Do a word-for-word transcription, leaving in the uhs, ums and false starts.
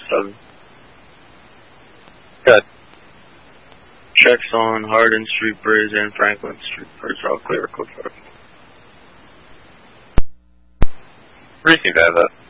seven. Good. Checks on Hardin Street Bridge and Franklin Street Bridge, all clear, code five. Received, I have that.